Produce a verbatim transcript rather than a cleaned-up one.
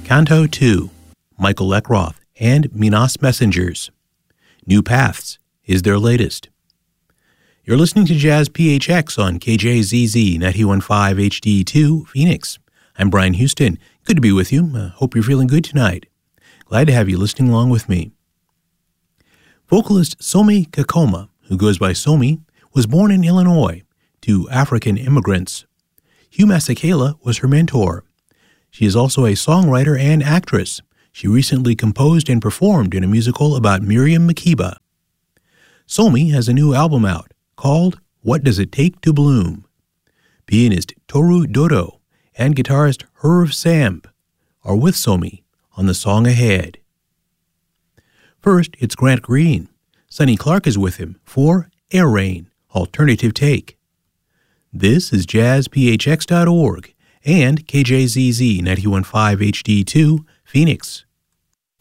Canto two, Michael Leckroth and Minas Messengers. New Paths is their latest. You're listening to Jazz P H X on K J Z Z ninety-one point five H D two, Phoenix. I'm Brian Houston. Good to be with you. Uh, hope you're feeling good tonight. Glad to have you listening along with me. Vocalist Somi Kakoma, who goes by Somi, was born in Illinois to African immigrants. Hugh Masekela was her mentor. She is also a songwriter and actress. She recently composed and performed in a musical about Miriam Makeba. Somi has a new album out called What Does It Take to Bloom? Pianist Toru Dodo and guitarist Herve Samb are with Somi on the song ahead. First, it's Grant Green. Sonny Clark is with him for Air Rain, Alternative Take. This is jazz p h x dot org and K J Z Z ninety-one point five H D two, Phoenix.